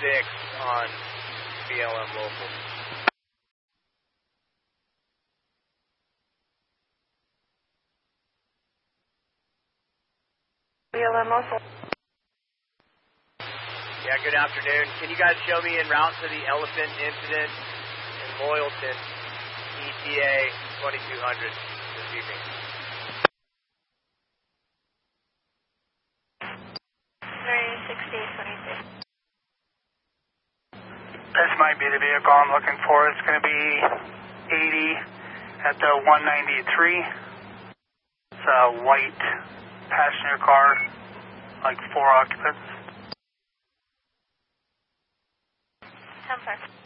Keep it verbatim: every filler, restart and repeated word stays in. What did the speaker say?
six on B L M local. B L M local. Yeah, good afternoon. Can you guys show me en route to the elephant incident in Loyalton, E T A twenty-two hundred this evening? three sixty twenty-two. This might be the vehicle I'm looking for. It's going to be eighty at the one ninety-three. It's a white passenger car, like four occupants. ten five.